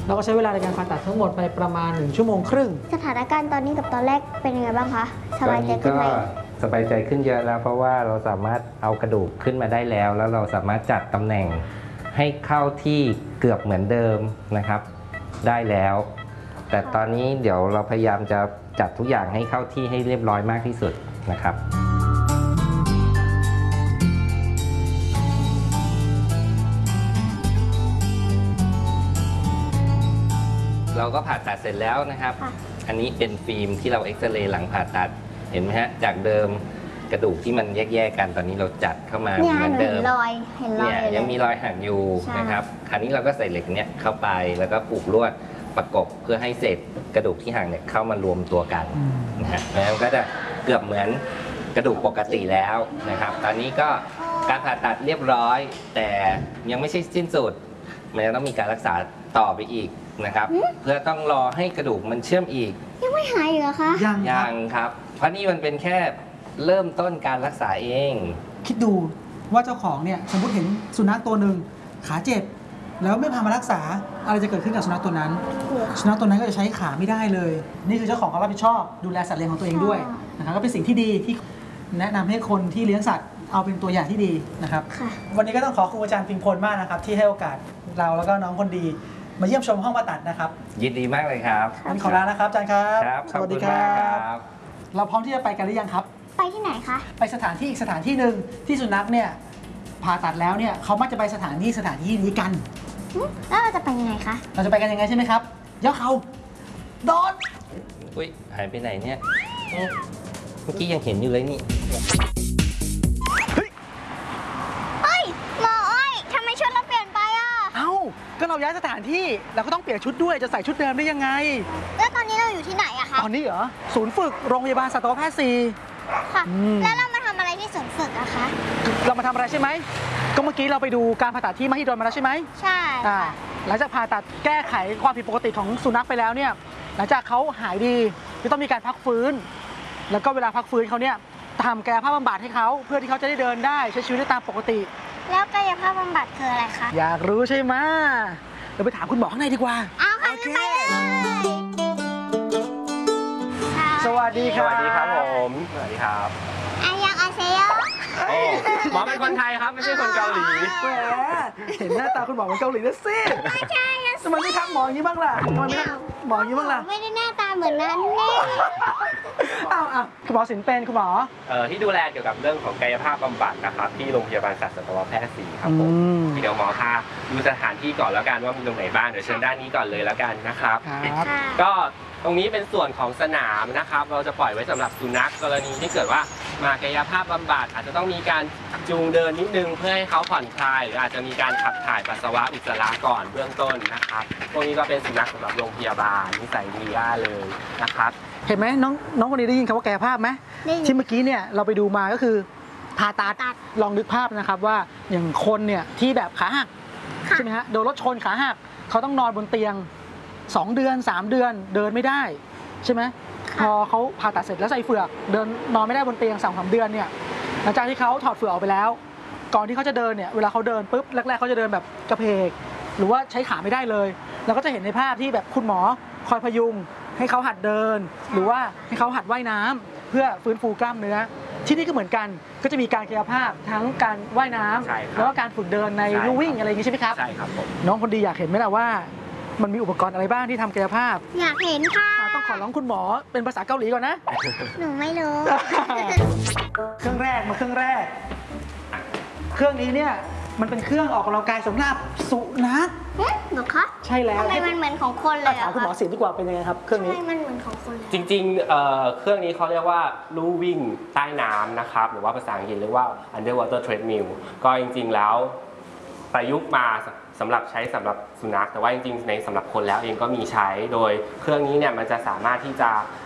เราก็ใช้เวลาในการผ่าตัดทั้งหมดไปประมาณ1 ชั่วโมงครึ่งสถานการณ์ตอนนี้กับตอนแรกเป็นยังไงบ้างคะสบายใจขึ้นไหมสบายใจขึ้นเยอะแล้วเพราะว่าเราสามารถเอากระดูกขึ้นมาได้แล้วเราสามารถจัดตำแหน่งให้เข้าที่เกือบเหมือนเดิมนะครับได้แล้วแต่ตอนนี้เดี๋ยวเราพยายามจะจัดทุกอย่างให้เข้าที่ให้เรียบร้อยมากที่สุดนะครับเราก็ผ่าตัดเสร็จแล้วนะครับอันนี้เป็นฟิล์มที่เราเอ็กซเรย์หลังผ่าตัดเห็นไหมฮะจากเดิมกระดูกที่มันแยกกันตอนนี้เราจัดเข้ามาเหมือนเดิมเนี่ยยังมีรอยหักอยู่นะครับคราวนี้เราก็ใส่เหล็กเนี่ยเข้าไปแล้วก็ผูกลวดประกบเพื่อให้เศษกระดูกที่หักเนี่ยเข้ามารวมตัวกันนะฮะแล้วก็จะเกือบเหมือนกระดูกปกติแล้วนะครับตอนนี้ก็การผ่าตัดเรียบร้อยแต่ยังไม่ใช่สิ้นสุดมันจะต้องมีการรักษาต่อไปอีกนะครับเพื่อต้องรอให้กระดูกมันเชื่อมอีกยังไม่หายเหรอคะยังครับเพราะนี่มันเป็นแค่เริ่มต้นการรักษาเองคิดดูว่าเจ้าของเนี่ยสมมติเห็นสุนัขตัวหนึ่งขาเจ็บแล้วไม่พามารักษาอะไรจะเกิดขึ้นกับสุนัขตัวนั้นสุนัขตัวนั้นก็จะใช้ขาไม่ได้เลยนี่คือเจ้าของเขารับผิดชอบดูแลสัตว์เลี้ยงของตัวเองด้วยนะครับก็เป็นสิ่งที่ดีที่แนะนำให้คนที่เลี้ยงสัตว์เอาเป็นตัวอย่างที่ดีนะครับวันนี้ก็ต้องขอคุณอาจารย์พิมพลมากนะครับที่ให้โอกาสเราแล้วก็น้องคนดีมาเยี่ยมชมห้องผ่าตัดนะครับยินดีมากเลยครับขอลานะครับอาจารย์ครับสวัสดีครับเราพร้อมที่จะไปกันหรือยังครับไปที่ไหนคะไปสถานที่อีกสถานที่หนึ่งที่สุนัขเนี่ยผ่าตัดแล้วเนี่ยเขามักจะไปสถานที่นี้กันแล้วเราจะไปยังไงคะเราจะไปกันยังไงใช่ไหมครับย่อเขาโดดอุ้ยหายไปไหนเนี่ยเมื่อกี้ยังเห็นอยู่เลยนี่เฮ้ยหมออ้อยทำไมชุดเราเปลี่ยนไปอ่ะเอ้าก็เราย้ายสถานที่เราก็ต้องเปลี่ยนชุดด้วยจะใส่ชุดเดิมได้ยังไงแล้วตอนนี้เราอยู่ที่ไหนอะคะตอนนี้เหรอศูนย์ฝึกโรงพยาบาลสัตวแพทย์4 ค่ะแล้วเรามาทำอะไรที่ศูนย์ฝึกอะคะเรามาทำอะไรใช่ไหมก็เมื่อกี้เราไปดูการผ่าตัดที่มหิดลมาแล้วใช่ไหมใช่หลังจากผ่าตัดแก้ไขความผิดปกติของสุนัขไปแล้วเนี่ยหลังจากเขาหายดีจะต้องมีการพักฟื้นแล้วก็เวลาพักฟื้นเขาเนี่ยทำกายภาพบำบัดให้เขาเพื่อที่เขาจะได้เดินได้ใช้ชีวิตได้ตามปกติแล้วกายภาพบำบัดคืออะไรคะอยากรู้ใช่ไหมเราไปถามคุณหมอข้างในดีกว่าเอาค่ะไปเลยสวัสดีครับสวัสดีครับผมสวัสดีครับอายังอาเซโยหมอเป็นคนไทยครับไม่ใช่คนเกาหลีแหมเห็นหน้าตาคุณหมอเป็นเกาหลีแล้วสิไม่ใช่ทำไมไม่ทักหมออย่างนี้บ้างล่ะทำไมไม่ทักหมออย่างนี้บ้างล่ะไม่ได้หน้าตาเหมือนนั้นแน่คุณหมอสินเป็นคุณหมอที่ดูแลเกี่ยวกับเรื่องของกายภาพบำบัดนะครับที่โรงพยาบาลสัตวแพทย์4ครับผมเดี๋ยวหมอพาดูสถานที่ก่อนแล้วกันว่ามีตรงไหนบ้างเดี๋ยวเชิญด้านนี้ก่อนเลยแล้วกันนะครับก็ตรงนี้เป็นส่วนของสนามนะครับเราจะปล่อยไว้สำหรับสุนัขกรณีที่เกิดว่ามากายภาพบำบัดอาจจะต้องมีการจูงเดินนิดนึงเพื่อให้เขาผ่อนคลายหรืออาจจะมีการขับถ่ายปัสสาวะอุจจาระก่อนเบื้องต้นนะครับพวกนี้ก็เป็นสุนัขสำหรับโรงพยาบาลนิสัยดีเลยนะครับเห็นไหมน้องคนนี้ได้ยินคำว่ากายภาพไหมที่เมื่อกี้เนี่ยเราไปดูมาก็คือผ่าตัดลองนึกภาพนะครับว่าอย่างคนเนี่ยที่แบบขาหักใช่ไหมฮะโดนรถชนขาหักเขาต้องนอนบนเตียง2 เดือน3 เดือนเดินไม่ได้ใช่ไหมพอเขาผ่าตัดเสร็จแล้วใส่เฟือกเดินนอนไม่ได้บนเตียง2-3 เดือนเนี่ยหลังจากที่เขาถอดเฟือกออกไปแล้วก่อนที่เขาจะเดินเนี่ยเวลาเขาเดินปุ๊บแรกๆเขาจะเดินแบบกระเพกหรือว่าใช้ขาไม่ได้เลยเราก็จะเห็นในภาพที่แบบคุณหมอคอยพยุงให้เขาหัดเดินหรือว่าให้เขาหัดว่ายน้ำเพื่อฟื้นฟูกล้ามเนื้อที่นี่ก็เหมือนกันก็จะมีการกายภาพทั้งการว่ายน้ำแล้วก็การฝึกเดินในลู่วิ่งอะไรอย่างนี้ใช่ไหมครับใช่ครับผมน้องคนดีอยากเห็นไหมล่ะว่ามันมีอุปกรณ์อะไรบ้างที่ทำกายภาพอยากเห็นค่ะต้องขอร้องคุณหมอเป็นภาษาเกาหลีก่อนนะหนูไม่รู้เครื่องแรกเครื่องนี้เนี่ยมันเป็นเครื่องออกกำลังกายสำหรับสุนัขหรอคะใช่แล้วทำไมมันเหมือนของคนเลยถามคุณหมอสินดีกว่าเป็นยังไงครับเครื่องนี้มันเหมือนของคนจริงๆเครื่องนี้เขาเรียกว่าลู่วิ่งใต้น้ำนะครับหรือว่าภาษาอังกฤษเรียกว่า underwater treadmill ก็จริงๆแล้วประยุกต์มาสำหรับใช้สำหรับสุนัขแต่ว่าจริงๆในสำหรับคนแล้วเองก็มีใช้โดยเครื่องนี้เนี่ยมันจะสามารถที่จะ